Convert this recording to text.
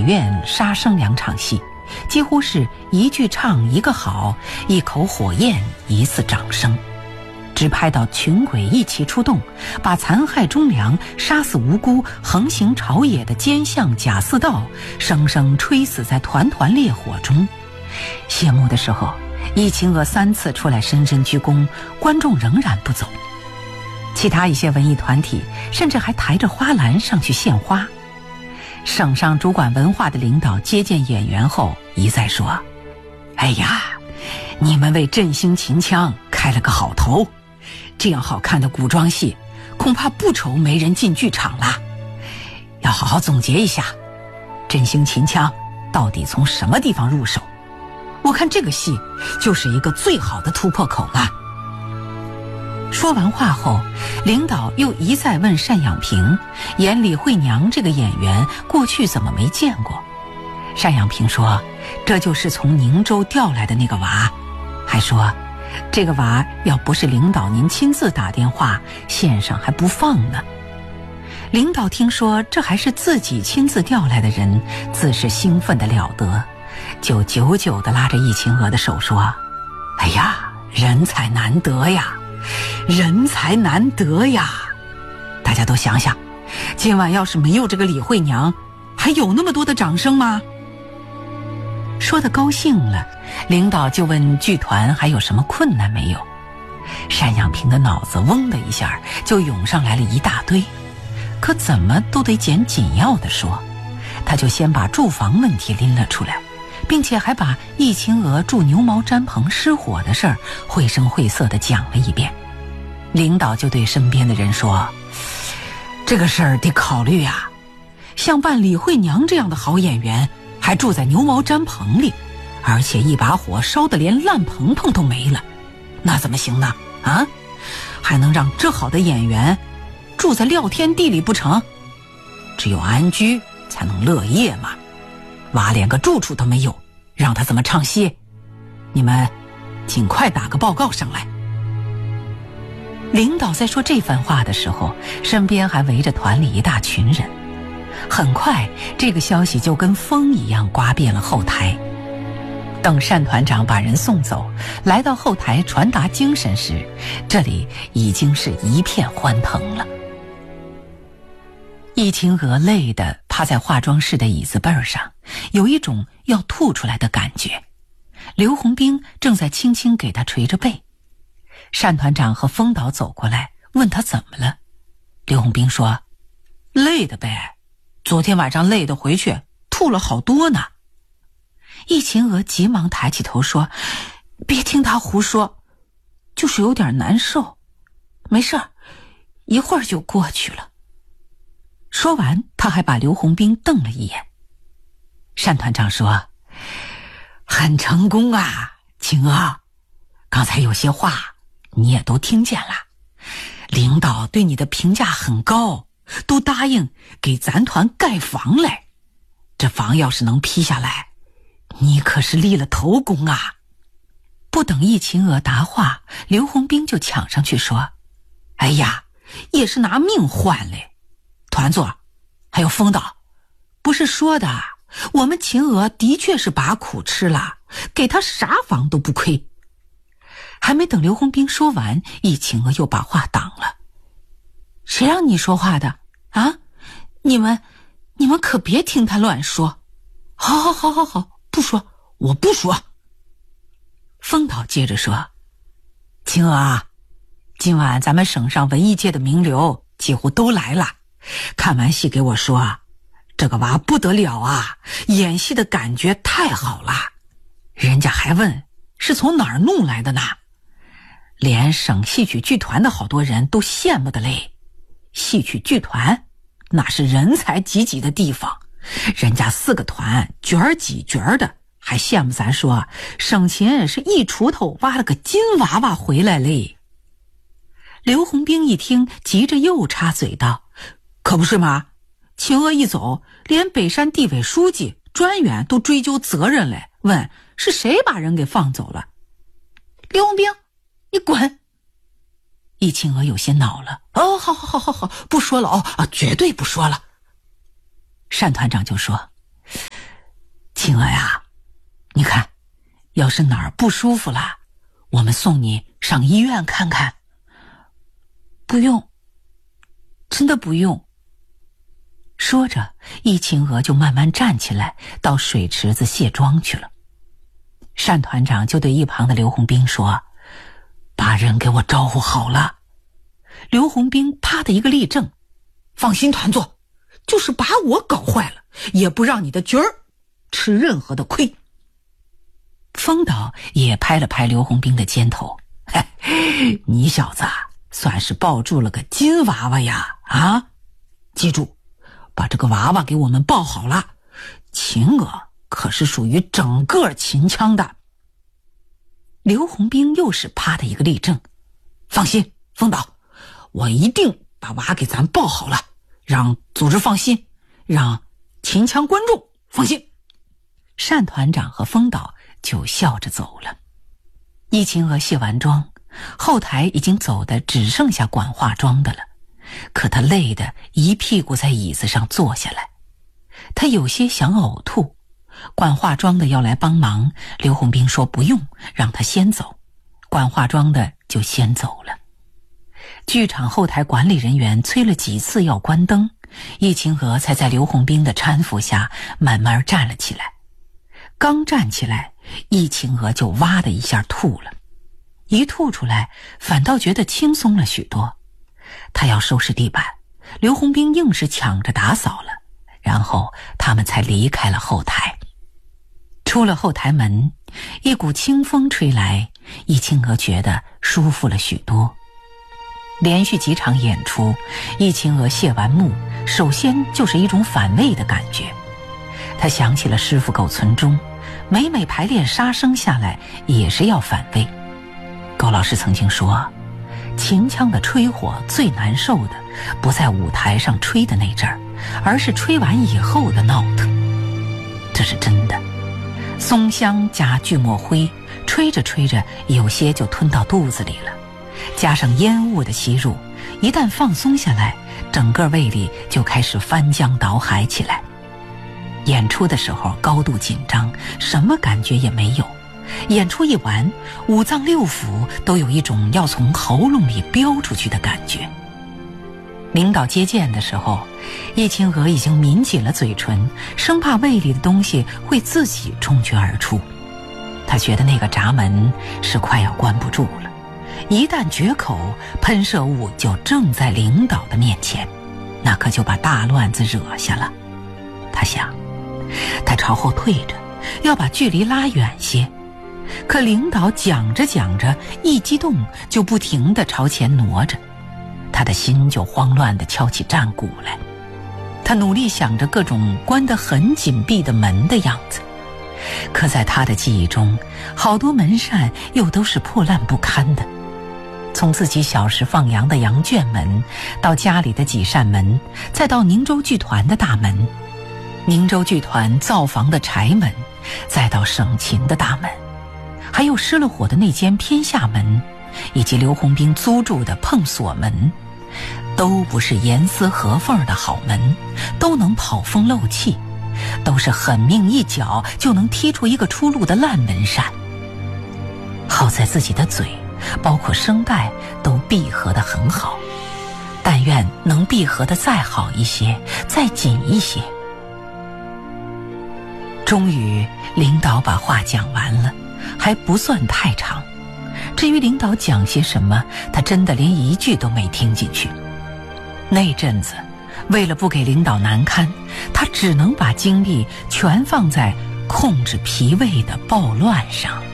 院杀生2场戏，几乎是一句唱一个好，一口火焰一次掌声。只拍到群鬼一起出动，把残害忠良、杀死无辜、横行朝野的奸相贾似道生生吹死在团团烈火中。谢幕的时候，易秦娥3次出来深深鞠躬，观众仍然不走。其他一些文艺团体甚至还抬着花篮上去献花。省上主管文化的领导接见演员后一再说：哎呀，你们为振兴秦腔开了个好头，这样好看的古装戏恐怕不愁没人进剧场了。要好好总结一下，振兴秦腔到底从什么地方入手，我看这个戏就是一个最好的突破口了。说完话后，领导又一再问单养平演李慧娘这个演员过去怎么没见过。单养平说这就是从宁州调来的那个娃，还说这个娃要不是领导您亲自打电话，线上还不放呢。领导听说这还是自己亲自调来的人，自是兴奋得了得，就久久地拉着易秦娥的手说：哎呀，人才难得呀，人才难得呀！大家都想想，今晚要是没有这个李慧娘，还有那么多的掌声吗？说得高兴了，领导就问剧团还有什么困难没有。单养平的脑子嗡的一下就涌上来了一大堆，可怎么都得捡紧要的说。他就先把住房问题拎了出来，并且还把易秦娥住牛毛毡棚失火的事儿绘声绘色地讲了一遍。领导就对身边的人说：这个事儿得考虑啊，像扮李慧娘这样的好演员还住在牛毛毡棚里，而且一把火烧得连烂棚棚都没了，那怎么行呢？啊，还能让这好的演员住在廖天地里不成？只有安居才能乐业嘛，娃连个住处都没有，让他怎么唱戏？你们尽快打个报告上来。领导在说这番话的时候，身边还围着团里一大群人。很快这个消息就跟风一样刮遍了后台。等单团长把人送走，来到后台传达精神时，这里已经是一片欢腾了。易秦娥累得趴在化妆室的椅子背上，有一种要吐出来的感觉。刘洪兵正在轻轻给她捶着背。单团长和风导走过来问他怎么了。刘洪兵说：累的呗，昨天晚上累得回去吐了好多呢。易秦娥急忙抬起头说：别听他胡说，就是有点难受，没事儿，一会儿就过去了。说完他还把刘洪兵瞪了一眼。单团长说：很成功啊，秦娥，刚才有些话你也都听见了，领导对你的评价很高，都答应给咱团盖房来。这房要是能批下来，你可是立了头功啊。不等易秦娥答话，刘洪兵就抢上去说：哎呀，也是拿命换嘞。团座还有风导，不是说的，我们秦娥的确是把苦吃了，给他啥房都不亏。还没等刘洪兵说完，易秦娥又把话挡了。谁让你说话的啊？你们可别听他乱说。好，不说，我不说。风导接着说：秦娥啊，今晚咱们省上文艺界的名流几乎都来了，看完戏给我说，这个娃不得了啊，演戏的感觉太好了，人家还问是从哪儿弄来的呢，连省戏曲剧团的好多人都羡慕的嘞。戏曲剧团那是人才济济的地方，人家4个团角儿几角儿的，还羡慕咱说省琴是一锄头挖了个金娃娃回来嘞。刘洪兵一听，急着又插嘴道：可不是吗？秦娥一走，连北山地委书记专员都追究责任来，问是谁把人给放走了。刘洪兵，你滚！易秦娥有些恼了。好，不说了绝对不说了。单团长就说： 青娥呀，你看，要是哪儿不舒服了，我们送你上医院看看。 不用，真的不用。 说着，易青娥就慢慢站起来，到水池子卸妆去了。单团长就对一旁的刘洪兵说：“把人给我招呼好了。”刘洪兵啪的一个立正：“放心，团座，就是把我搞坏了，也不让你的局儿吃任何的亏。”风导也拍了拍刘洪兵的肩头：“嘿，你小子算是抱住了个金娃娃呀！啊，记住，把这个娃娃给我们抱好了。秦娥可是属于整个秦腔的。”刘洪兵又是啪的一个立正：“放心，风导，我一定把娃给咱抱好了，让组织放心，让秦腔观众放心。”单团长和风导就笑着走了。易青娥卸完妆，后台已经走的只剩下管化妆的了，可她累得一屁股在椅子上坐下来，她有些想呕吐。管化妆的要来帮忙，刘洪兵说不用，让他先走。管化妆的就先走了。剧场后台管理人员催了几次要关灯，易青娥才在刘洪兵的搀扶下慢慢站了起来。刚站起来，易青娥就哇的一下吐了，一吐出来反倒觉得轻松了许多。她要收拾地板，刘洪兵硬是抢着打扫了，然后他们才离开了后台。出了后台门，一股清风吹来，易青娥觉得舒服了许多。连续几场演出，易青娥卸完幕，首先就是一种反胃的感觉。她想起了师傅苟存中，每排练杀声下来也是要反胃。苟老师曾经说，秦腔的吹火最难受的不在舞台上吹的那阵儿，而是吹完以后的闹腾。这是真的。松香加锯末灰，吹着吹着有些就吞到肚子里了，加上烟雾的吸入，一旦放松下来，整个胃里就开始翻江倒海起来。演出的时候高度紧张，什么感觉也没有，演出一完，五脏六腑都有一种要从喉咙里飙出去的感觉。领导接见的时候，易青娥已经抿紧了嘴唇，生怕胃里的东西会自己冲决而出。她觉得那个闸门是快要关不住了，一旦绝口，喷射物就正在领导的面前，那可就把大乱子惹下了。她想，她朝后退着，要把距离拉远些，可领导讲着讲着，一激动就不停地朝前挪着，他的心就慌乱地敲起战鼓来。他努力想着各种关得很紧闭的门的样子，可在他的记忆中，好多门扇又都是破烂不堪的。从自己小时放羊的羊圈门，到家里的几扇门，再到宁州剧团的大门，宁州剧团造房的柴门，再到省琴的大门，还有失了火的那间偏下门，以及刘洪兵租住的碰锁门，都不是严丝合缝的好门，都能跑风漏气，都是狠命一脚就能踢出一个出路的烂门扇。好在自己的嘴包括声带都闭合得很好，但愿能闭合得再好一些，再紧一些。终于领导把话讲完了，还不算太长。至于领导讲些什么，他真的连一句都没听进去。那阵子为了不给领导难堪，他只能把精力全放在控制脾胃的暴乱上。